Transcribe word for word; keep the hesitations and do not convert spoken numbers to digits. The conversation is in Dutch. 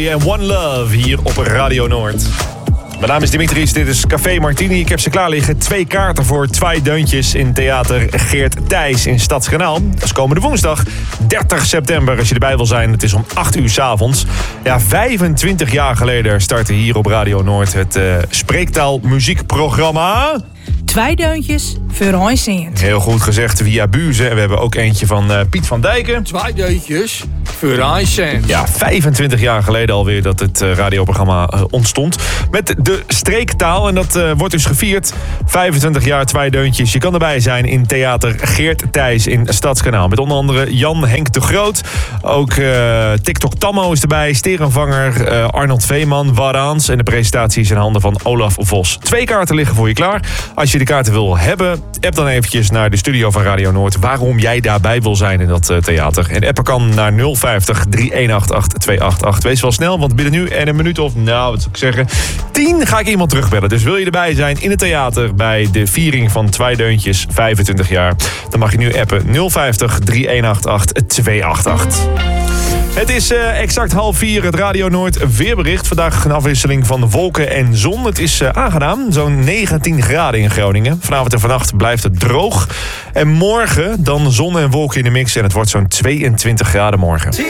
Boy en One Love hier op Radio Noord. Mijn naam is Dimitris, dit is Café Martini. Ik heb ze klaar liggen. Twee kaarten voor twee deuntjes in theater Geert Thijs in Stadskanaal. Dat is komende woensdag, dertig september, als je erbij wil zijn. Het is om acht uur 's avonds. Ja, vijfentwintig jaar geleden startte hier op Radio Noord het uh, spreektaalmuziekprogramma. Twee deuntjes voor een cent. Heel goed gezegd via Buze. En we hebben ook eentje van uh, Piet van Dijken. Twee deuntjes voor een cent. Ja, vijfentwintig jaar geleden alweer dat het uh, radioprogramma uh, ontstond. Met de streektaal. En dat uh, wordt dus gevierd. vijfentwintig jaar, twee deuntjes. Je kan erbij zijn in theater Geert Thijs in Stadskanaal. Met onder andere Jan Henk de Groot. Ook uh, TikTok Tammo is erbij. Sterenvanger, uh, Arnold Veeman, Waraans. En de presentatie is in handen van Olaf Vos. Twee kaarten liggen voor je klaar. Als je de kaarten wil hebben, app dan eventjes naar de studio van Radio Noord waarom jij daarbij wil zijn in dat uh, theater. En appen kan naar nul vijftig, drie een acht acht, twee acht acht. Wees wel snel, want binnen nu en een minuut of, nou, wat zou ik zeggen, tien ga ik iemand terugbellen. Dus wil je erbij zijn in het theater bij de viering van Twee Deuntjes, vijfentwintig jaar, dan mag je nu appen nul vijftig, drie een acht acht, twee acht acht. Het is uh, exact half vier, het Radio Noord weerbericht. Vandaag een afwisseling van wolken en zon. Het is uh, aangenaam, zo'n negentien graden in Groningen. Vanavond en vannacht blijft het droog. En morgen dan zon en wolken in de mix en het wordt zo'n tweeëntwintig graden morgen.